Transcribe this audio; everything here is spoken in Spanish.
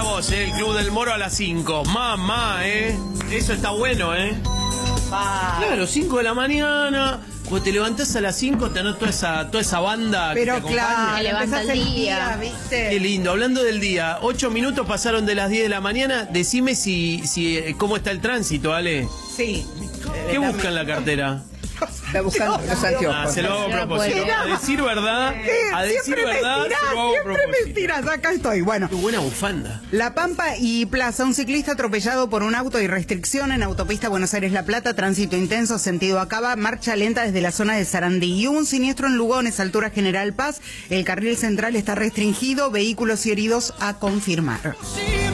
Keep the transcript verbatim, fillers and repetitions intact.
Mirá vos, eh, el Club del Moro a las cinco. Mamá, ¿eh? Eso está bueno, ¿eh? Ah. Claro, cinco de la mañana. Cuando te levantás a las cinco, tenés toda esa, toda esa banda. Pero que te acompaña. claro, Te levanta empezás el el día. día, ¿viste? Qué lindo. Hablando del día, ocho minutos pasaron de las diez de la mañana. Decime si, si eh, cómo está el tránsito, Ale. Sí. ¿Qué busca en la cartera? Está buscando los anteojos. Ah, se lo hago a No propósito. puedo. A decir verdad, a decir Siempre verdad, me tirás, se lo hago a siempre propósito. me tiras, acá estoy. Bueno, Qué buena bufanda. La Pampa y Plaza, un ciclista atropellado por un auto y restricción en autopista Buenos Aires-La Plata, tránsito intenso, sentido Acaba, marcha lenta desde la zona de Sarandí. Y hubo un siniestro en Lugones, altura General Paz, el carril central está restringido, vehículos y heridos a confirmar.